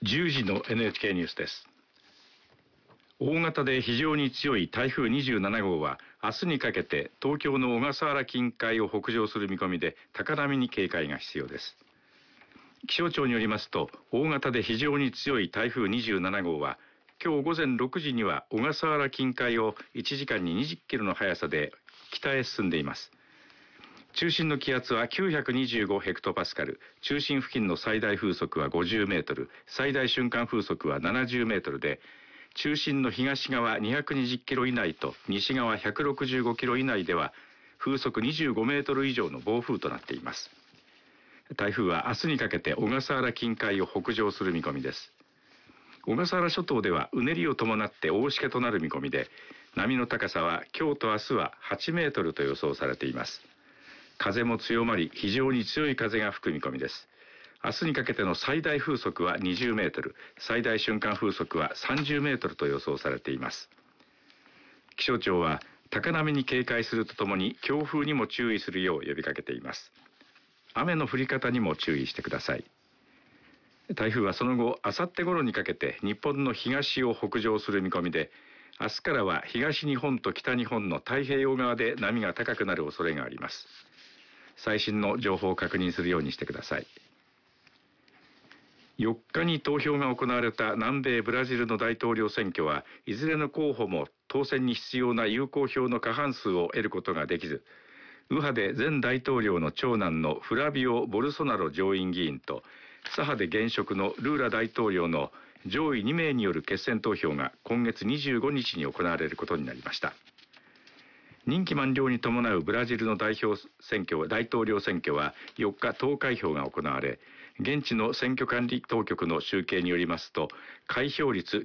10時の NHK ニュースです。大型で非常に強い台風27号は明日にかけて東京の小笠原近海を北上する見込みで、高波に警戒が必要です。気象庁によりますと、大型で非常に強い台風27号は今日午前6時には小笠原近海を1時間に20キロの速さで北へ進んでいます。中心の気圧は925ヘクトパスカル、中心付近の最大風速は50メートル、最大瞬間風速は70メートルで、中心の東側220キロ以内と西側165キロ以内では風速25メートル以上の暴風となっています。台風は明日にかけて小笠原近海を北上する見込みです。小笠原諸島ではうねりを伴って大しけとなる見込みで、波の高さは今日と明日は8メートルと予想されています。風も強まり、非常に強い風が吹く見込みです。明日にかけての最大風速は20メートル、最大瞬間風速は30メートルと予想されています。気象庁は高波に警戒するとともに強風にも注意するよう呼びかけています。雨の降り方にも注意してください。台風はその後、あさって頃にかけて日本の東を北上する見込みで、明日からは東日本と北日本の太平洋側で波が高くなる恐れがあります。最新の情報を確認するようにしてください。4日に投票が行われた南米ブラジルの大統領選挙は、いずれの候補も当選に必要な有効票の過半数を得ることができず、右派で前大統領の長男のフラビオ・ボルソナロ上院議員と、左派で現職のルーラ大統領の上位2名による決選投票が今月25日に行われることになりました。任期満了に伴うブラジルの大統領選挙は4日投開票が行われ、現地の選挙管理当局の集計によりますと、開票率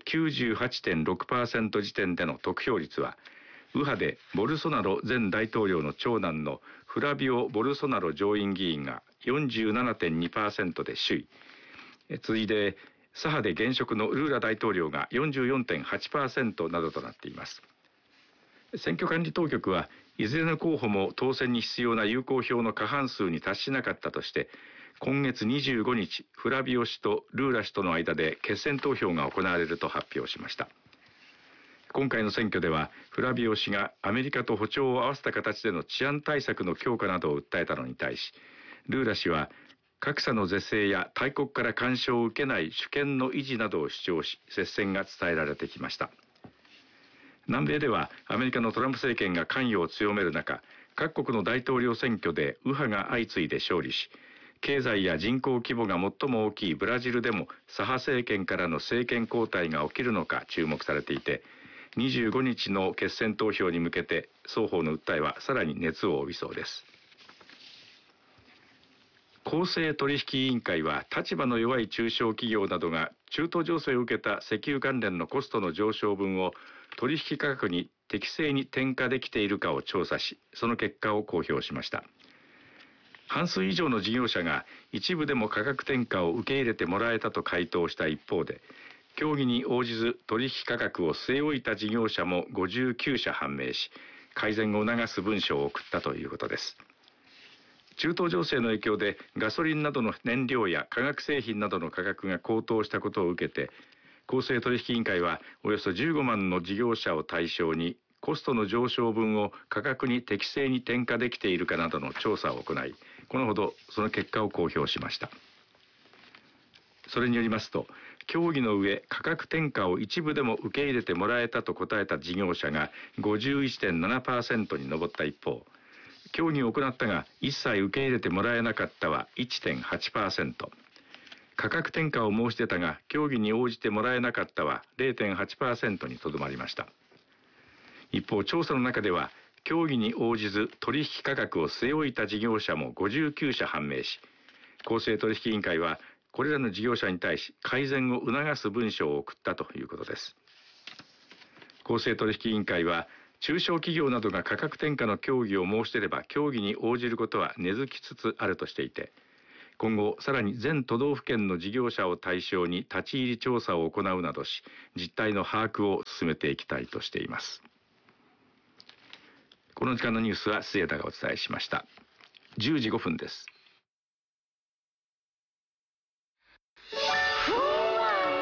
98.6% 時点での得票率は、右派でボルソナロ前大統領の長男のフラビオ・ボルソナロ上院議員が 47.2% で首位、次いで左派で現職のルーラ大統領が 44.8% などとなっています。選挙管理当局はいずれの候補も当選に必要な有効票の過半数に達しなかったとして、今月25日、フラビオ氏とルーラ氏との間で決選投票が行われると発表しました。今回の選挙では、フラビオ氏がアメリカと歩調を合わせた形での治安対策の強化などを訴えたのに対し、ルーラ氏は格差の是正や大国から干渉を受けない主権の維持などを主張し、接戦が伝えられてきました。南米ではアメリカのトランプ政権が関与を強める中、各国の大統領選挙で右派が相次いで勝利し、経済や人口規模が最も大きいブラジルでも左派政権からの政権交代が起きるのか注目されていて、25日の決選投票に向けて双方の訴えはさらに熱を帯びそうです。公正取引委員会は、立場の弱い中小企業などが中東情勢を受けた石油関連のコストの上昇分を取引価格に適正に転嫁できているかを調査し、その結果を公表しました。半数以上の事業者が一部でも価格転嫁を受け入れてもらえたと回答した一方で、協議に応じず取引価格を据え置いた事業者も59社判明し、改善を促す文書を送ったということです。中東情勢の影響でガソリンなどの燃料や化学製品などの価格が高騰したことを受けて、公正取引委員会はおよそ15万の事業者を対象にコストの上昇分を価格に適正に転嫁できているかなどの調査を行い、このほどその結果を公表しました。それによりますと、協議の上価格転嫁を一部でも受け入れてもらえたと答えた事業者が 51.7% に上った一方、協議を行ったが一切受け入れてもらえなかったは 1.8%、価格転嫁を申し出たが協議に応じてもらえなかったは 0.8% にとどまりました。一方、調査の中では協議に応じず取引価格を据え置いた事業者も59社判明し、公正取引委員会はこれらの事業者に対し改善を促す文書を送ったということです。公正取引委員会は、中小企業などが価格転嫁の協議を申し出れば協議に応じることは根付きつつあるとしていて、今後さらに全都道府県の事業者を対象に立ち入り調査を行うなどし、実態の把握を進めていきたいとしています。この時間のニュースは末田がお伝えしました。10時5分です。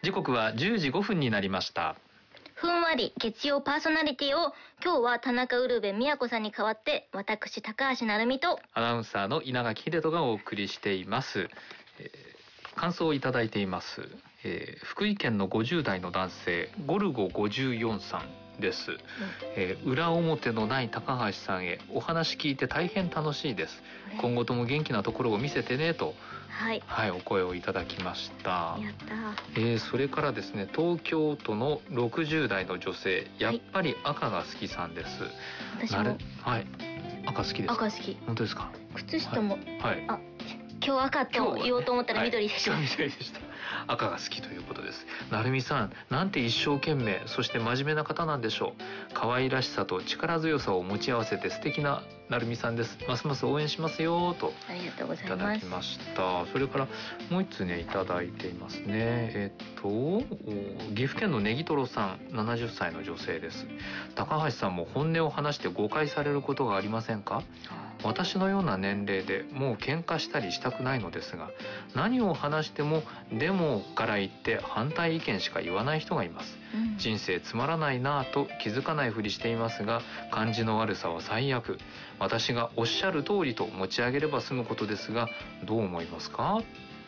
時刻は10時5分になりました。 ふんわり月曜パーソナリティを今日は田中ウルヴェ宮子さんに代わって私高橋成美とアナウンサーの稲垣秀人がお送りしています。感想をいただいています。福井県の50代の男性ゴルゴ54さんです。裏表のない高橋さんへお話聞いて大変楽しいです。今後とも元気なところを見せてねと、お声をいただきました。 やった。 それからですね、東京都の60代の女性、やっぱり赤が好きさんです。 私も赤好きですか？ 赤好き。 本当ですか？ 靴下も、今日赤と言おうと思ったら緑でした。 今日緑でした。赤が好きということです。成美さん、なんて一生懸命、そして真面目な方なんでしょう。可愛らしさと力強さを持ち合わせて素敵な成美さんです。ますます応援しますよとありがとうございます。 いただきました。それからもう一つねいただいていますね。岐阜県のネギトロさん、70歳の女性です。高橋さんも本音を話して誤解されることがありませんか？私のような年齢でもう喧嘩したりしたくないのですが、何を話してもでもから言って反対意見しか言わない人がいます。人生つまらないなぁと気づかないふりしていますが、感じの悪さは最悪。私がおっしゃる通りと持ち上げれば済むことですが、どう思いますか？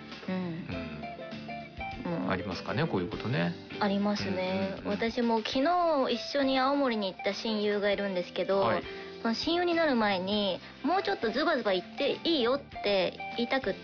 ありますかね、こういうことね。 ありますね。私も昨日一緒に青森に行った親友がいるんですけど、親友になる前にもうちょっとズバズバ言っていいよって言いたくって、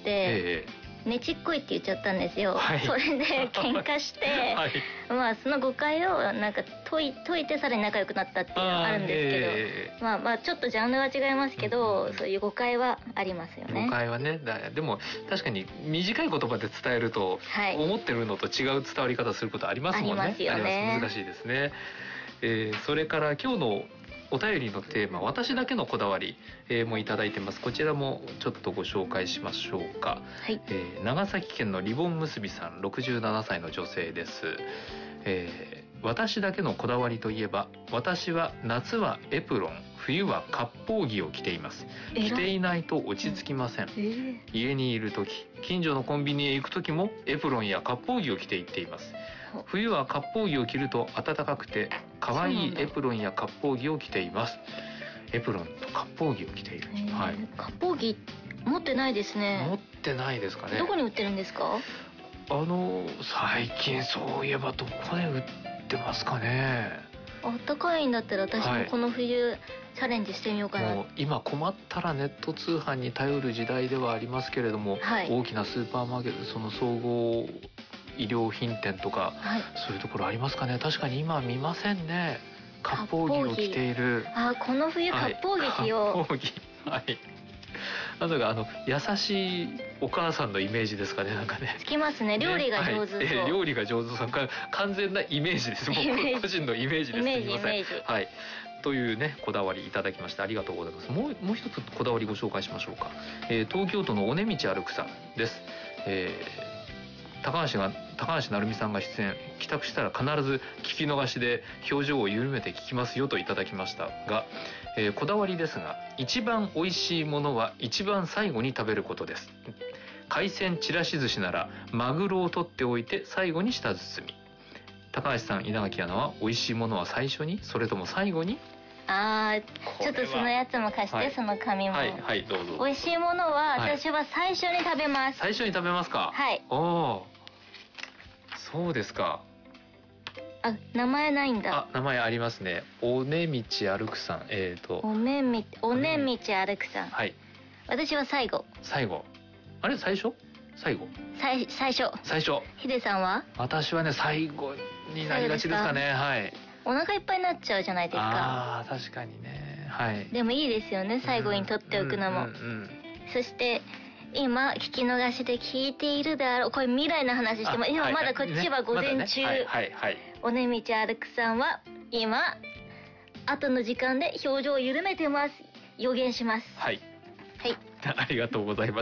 ねちっこいって言っちゃったんですよ。それで喧嘩して、その誤解をなんか解いてさらに仲良くなったっていうのがあるんですけど、ちょっとジャンルは違いますけど、そういう誤解はありますよね。 誤解はね。でも確かに短い言葉で伝えると、思ってるのと違う伝わり方することありますもんね。 ありますよね。 難しいですね。それから今日のお便りのテーマ、私だけのこだわり、もいただいてます。こちらもちょっとご紹介しましょうか。長崎県のリボン結びさん、67歳の女性です。私だけのこだわりといえば、私は夏はエプロン、冬は割烹着を着ています。着ていないと落ち着きません。家にいる時、近所のコンビニへ行く時もエプロンや割烹着を着て行っています。冬は割烹着を着ると暖かくて可愛いエプロンや割烹着を着ています。エプロンと割烹着を着ている。 割烹着持ってないですね。 持ってないですかね。 どこに売ってるんですか？ 最近そういえばどこで売ってますかね。 暖かいんだったら私もこの冬チャレンジしてみようかな。 今困ったらネット通販に頼る時代ではありますけれども、大きなスーパーマーケット、その総合医療品店とか、そういうところありますかね。確かに今は見ませんね。割烹着を着ている。 この冬割烹着着よう。 割烹着、なんだか優しいお母さんのイメージですかね。なんかね。 つきますね。料理が上手そう。 料理が上手さんか完全なイメージです。僕個人のイメージです。 イメージ。 というねこだわりいただきましてありがとうございます。もう一つこだわりご紹介しましょうか。東京都の尾根道歩くさんです。高橋成美さんが出演、帰宅したら必ず聞き逃しで表情を緩めて聞きますよといただきましたが、こだわりですが、一番美味しいものは一番最後に食べることです。海鮮ちらし寿司ならマグロを取っておいて最後に舌包み。高橋さん、稲垣アナは美味しいものは最初に、それとも最後に？ ちょっとそのやつも貸して、その紙も。 どうぞ。 美味しいものは私は最初に食べます。 最初に食べますか？そうですか。 名前ないんだ。 名前ありますね。尾根道歩くさん。 尾根道歩くさん。私は最後。 あれ、最初？最後？ 最初。ヒデさんは？ 私はね、最後になりがちですかね。 お腹いっぱいになっちゃうじゃないですか。 確かにね。 でもいいですよね、最後に取っておくのも。そして今聞き逃しで聞いているであろう、これ未来の話しても、今まだこっちは午前中。尾根道歩くさんは今後の時間で表情を緩めてます。予言します。 ありがとうございます。